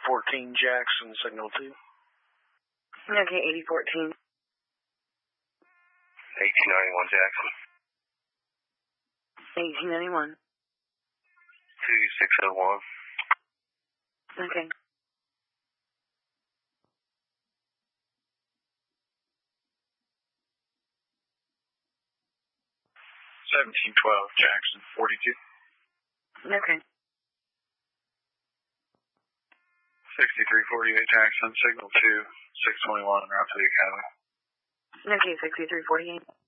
8014 Jackson, signal 2. Okay, 8014. 1891 Jackson. 1891. 2601. Okay. 1712 Jackson, 42. Okay. 6348 Jackson, signal 2, 621 en route to the academy. Okay, 6348.